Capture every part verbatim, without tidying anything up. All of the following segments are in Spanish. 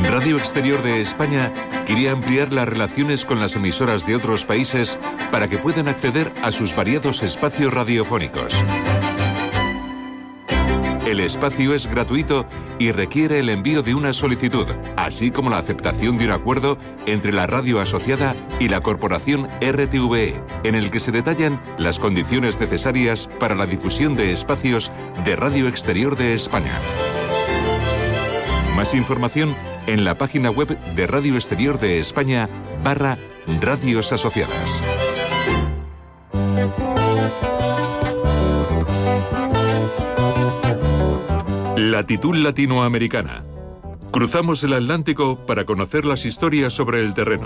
Radio Exterior de España quiere ampliar las relaciones con las emisoras de otros países para que puedan acceder a sus variados espacios radiofónicos. El espacio es gratuito y requiere el envío de una solicitud, así como la aceptación de un acuerdo entre la radio asociada y la corporación R T V E, en el que se detallan las condiciones necesarias para la difusión de espacios de Radio Exterior de España. Más información en la página web de Radio Exterior de España barra Radios Asociadas. Latitud Latinoamericana. Cruzamos el Atlántico para conocer las historias sobre el terreno.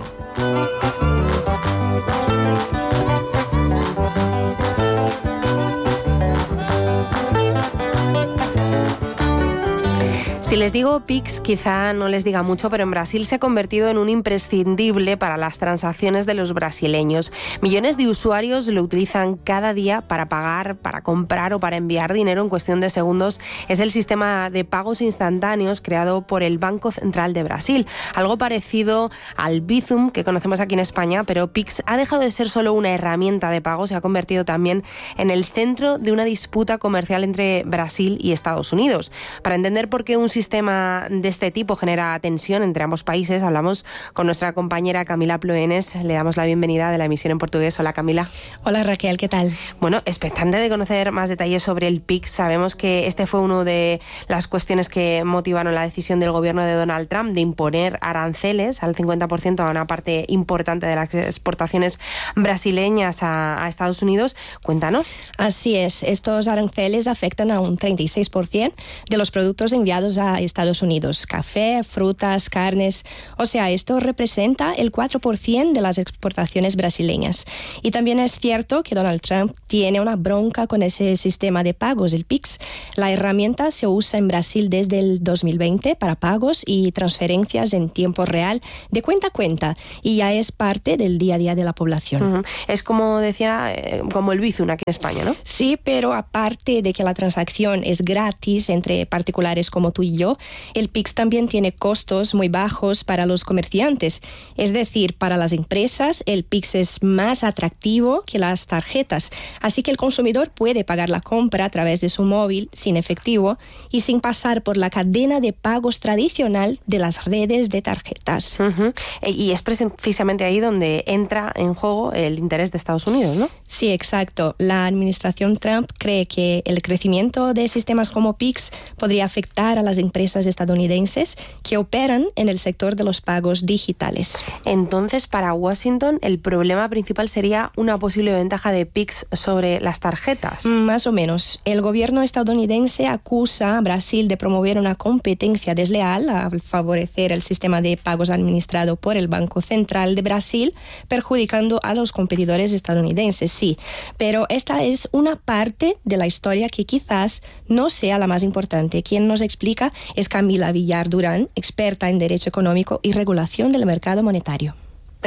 Si les digo Pix, quizá no les diga mucho, pero en Brasil se ha convertido en un imprescindible para las transacciones de los brasileños. Millones de usuarios lo utilizan cada día para pagar, para comprar o para enviar dinero en cuestión de segundos. Es el sistema de pagos instantáneos creado por el Banco Central de Brasil. Algo parecido al Bizum que conocemos aquí en España, pero Pix ha dejado de ser solo una herramienta de pago, se ha convertido también en el centro de una disputa comercial entre Brasil y Estados Unidos. Para entender por qué un sistema de este tipo genera tensión entre ambos países, hablamos con nuestra compañera Camila Ploenes. Le damos la bienvenida de la emisión en portugués. Hola, Camila. Hola, Raquel, ¿qué tal? Bueno, expectante de conocer más detalles sobre el Pix. Sabemos que este fue una de las cuestiones que motivaron la decisión del gobierno de Donald Trump de imponer aranceles al cincuenta por ciento a una parte importante de las exportaciones brasileñas a, a Estados Unidos. Cuéntanos. Así es, estos aranceles afectan a un treinta y seis por ciento de los productos enviados a Estados Unidos: café, frutas, carnes. O sea, esto representa el cuatro por ciento de las exportaciones brasileñas. Y también es cierto que Donald Trump tiene una bronca con ese sistema de pagos, el Pix. La herramienta se usa en Brasil desde el dos mil veinte para pagos y transferencias en tiempo real de cuenta a cuenta, y ya es parte del día a día de la población. Uh-huh. Es como decía, eh, como el Bizum aquí en España, ¿no? Sí, pero aparte de que la transacción es gratis entre particulares como tú y yo, el Pix también tiene costos muy bajos para los comerciantes. Es decir, para las empresas el Pix es más atractivo que las tarjetas. Así que el consumidor puede pagar la compra a través de su móvil sin efectivo y sin pasar por la cadena de pagos tradicional de las redes de tarjetas. Uh-huh. Y es precisamente ahí donde entra en juego el interés de Estados Unidos, ¿no? Sí, exacto. La administración Trump cree que el crecimiento de sistemas como Pix podría afectar a las empresas estadounidenses que operan en el sector de los pagos digitales. Entonces, para Washington, el problema principal sería una posible ventaja de Pix sobre las tarjetas. Más o menos. El gobierno estadounidense acusa a Brasil de promover una competencia desleal al favorecer el sistema de pagos administrado por el Banco Central de Brasil, perjudicando a los competidores estadounidenses, sí. Pero esta es una parte de la historia que quizás no sea la más importante. Quien nos explica es Camila Villar Durán, experta en Derecho Económico y Regulación del Mercado Monetario.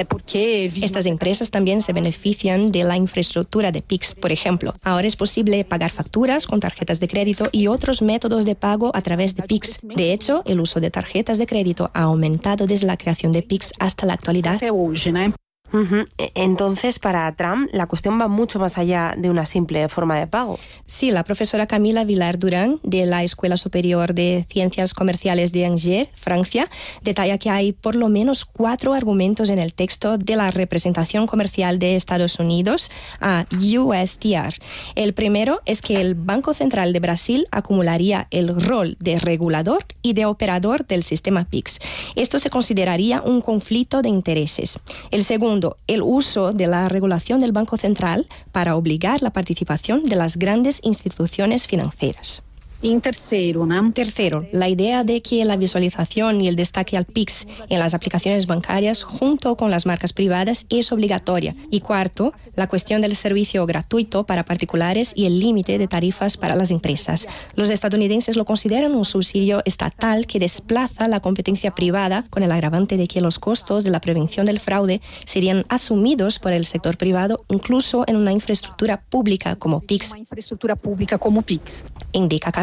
Estas empresas también se benefician de la infraestructura de Pix. Por ejemplo, ahora es posible pagar facturas con tarjetas de crédito y otros métodos de pago a través de Pix. De hecho, el uso de tarjetas de crédito ha aumentado desde la creación de Pix hasta la actualidad. Uh-huh. Entonces, para Trump, la cuestión va mucho más allá de una simple forma de pago. Sí, la profesora Camila Villar Durán, de la Escuela Superior de Ciencias Comerciales de Angers, Francia, detalla que hay por lo menos cuatro argumentos en el texto de la representación comercial de Estados Unidos a U S T R. El primero es que el Banco Central de Brasil acumularía el rol de regulador y de operador del sistema Pix. Esto se consideraría un conflicto de intereses. El segundo, el uso de la regulación del Banco Central para obligar la participación de las grandes instituciones financieras. Y en tercero, ¿no? Tercero, la idea de que la visualización y el destaque al Pix en las aplicaciones bancarias junto con las marcas privadas es obligatoria. Y cuarto, la cuestión del servicio gratuito para particulares y el límite de tarifas para las empresas. Los estadounidenses lo consideran un subsidio estatal que desplaza la competencia privada, con el agravante de que los costos de la prevención del fraude serían asumidos por el sector privado, incluso en una infraestructura pública como Pix. Una infraestructura pública como Pix. Indica Camila.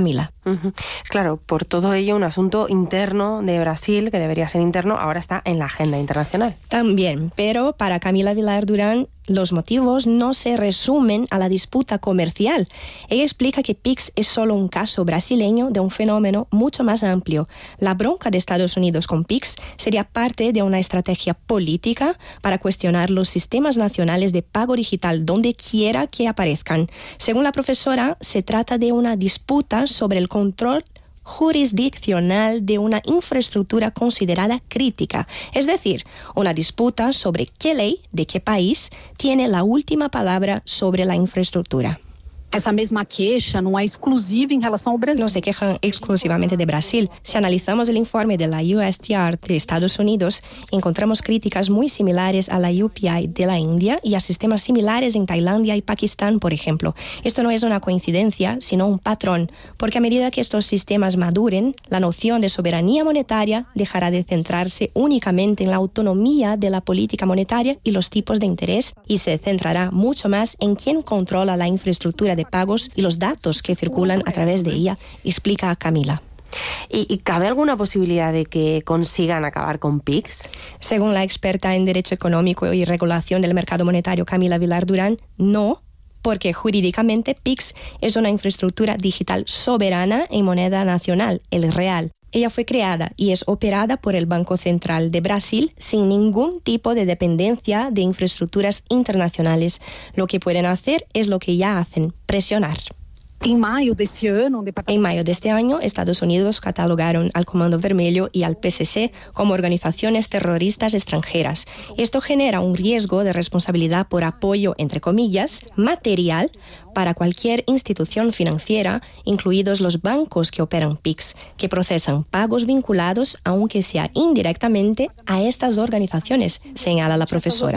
Uh-huh. Claro, por todo ello, un asunto interno de Brasil, que debería ser interno, ahora está en la agenda internacional. También, pero para Camila Vilar Durán, los motivos no se resumen a la disputa comercial. Ella explica que Pix es solo un caso brasileño de un fenómeno mucho más amplio. La bronca de Estados Unidos con Pix sería parte de una estrategia política para cuestionar los sistemas nacionales de pago digital donde quiera que aparezcan. Según la profesora, se trata de una disputa sobre el control jurisdiccional de una infraestructura considerada crítica, es decir, una disputa sobre qué ley de qué país tiene la última palabra sobre la infraestructura. Essa mesma queixa não é exclusiva em relação ao Brasil. No se quejan exclusivamente de Brasil. Si analizamos el informe de la U S T R de Estados Unidos, encontramos críticas muy similares a la U P I de la India y a sistemas similares en Tailandia y Pakistán, por ejemplo. Esto no es una coincidencia, sino un patrón, porque a medida que estos sistemas maduren, la noción de soberanía monetaria dejará de centrarse únicamente en la autonomía de la política monetaria y los tipos de interés y se centrará mucho más en quién controla la infraestructura de pagos y los datos que circulan a través de ella, explica Camila. ¿Y, ¿Y cabe alguna posibilidad de que consigan acabar con Pix? Según la experta en Derecho Económico y Regulación del Mercado Monetario Camila Vilar Durán, no, porque jurídicamente Pix es una infraestructura digital soberana en moneda nacional, el real. Ella fue creada y es operada por el Banco Central de Brasil sin ningún tipo de dependencia de infraestructuras internacionales. Lo que pueden hacer es lo que ya hacen, presionar. En mayo de este año, en mayo de este año, Estados Unidos catalogaron al Comando Vermelho y al P C C como organizaciones terroristas extranjeras. Esto genera un riesgo de responsabilidad por apoyo, entre comillas, material para cualquier institución financiera, incluidos los bancos que operan Pix, que procesan pagos vinculados, aunque sea indirectamente, a estas organizaciones, señala la profesora.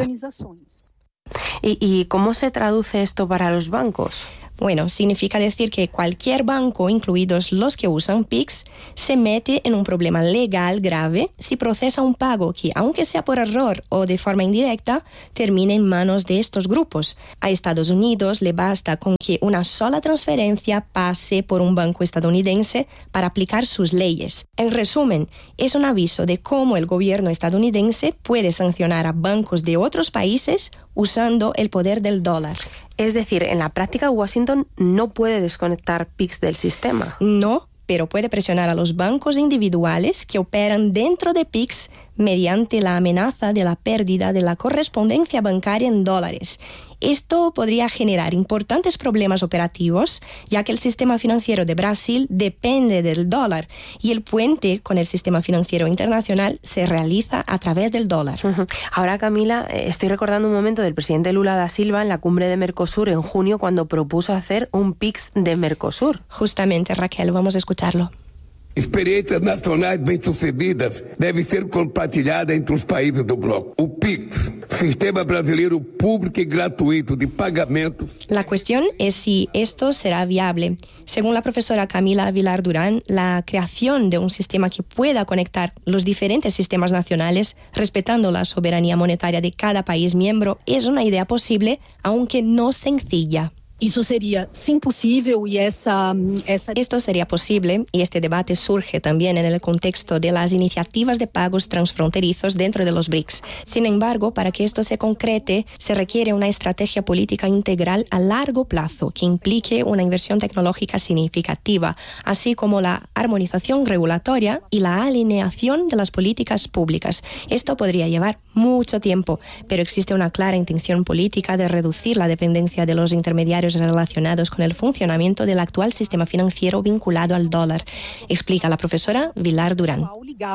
¿Y, y cómo se traduce esto para los bancos? Bueno, significa decir que cualquier banco, incluidos los que usan Pix, se mete en un problema legal grave si procesa un pago que, aunque sea por error o de forma indirecta, termine en manos de estos grupos. A Estados Unidos le basta con que una sola transferencia pase por un banco estadounidense para aplicar sus leyes. En resumen, es un aviso de cómo el gobierno estadounidense puede sancionar a bancos de otros países usando el poder del dólar. Es decir, en la práctica Washington no puede desconectar Pix del sistema. No, pero puede presionar a los bancos individuales que operan dentro de Pix mediante la amenaza de la pérdida de la correspondencia bancaria en dólares. Esto podría generar importantes problemas operativos, ya que el sistema financiero de Brasil depende del dólar y el puente con el sistema financiero internacional se realiza a través del dólar. Uh-huh. Ahora, Camila, estoy recordando un momento del presidente Lula da Silva en la cumbre de Mercosur en junio cuando propuso hacer un Pix de Mercosur. Justamente, Raquel, vamos a escucharlo. Experiências nacionais bem-sucedidas devem ser compartilhadas entre os países do bloco. O Pix, Sistema Brasileiro Público y Gratuito de Pagamentos. La cuestión es si esto será viable. Según la profesora Camila Vilar Durán, la creación de un sistema que pueda conectar los diferentes sistemas nacionales, respetando la soberanía monetaria de cada país miembro, es una idea posible, aunque no sencilla. Isso seria sim possível e essa, essa... Esto sería posible y este debate surge también en el contexto de las iniciativas de pagos transfronterizos dentro de los B R I C S. Sin embargo, para que esto se concrete, se requiere una estrategia política integral a largo plazo que implique una inversión tecnológica significativa, así como la armonización regulatoria y la alineación de las políticas públicas. Esto podría llevar mucho tiempo, pero existe una clara intención política de reducir la dependencia de los intermediarios relacionados con el funcionamiento del actual sistema financiero vinculado al dólar, explica la profesora Vilar Durán.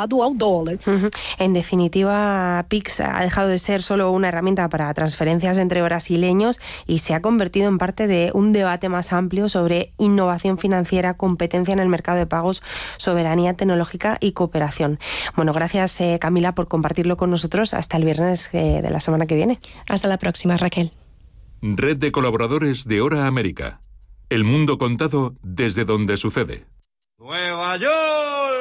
Uh-huh. En definitiva, Pix ha dejado de ser solo una herramienta para transferencias entre brasileños y se ha convertido en parte de un debate más amplio sobre innovación financiera, competencia en el mercado de pagos, soberanía tecnológica y cooperación. Bueno, gracias eh, Camila por compartirlo con nosotros. Hasta el viernes eh, de la semana que viene. Hasta la próxima, Raquel. Red de colaboradores de Hora América. El mundo contado desde donde sucede. Nueva York.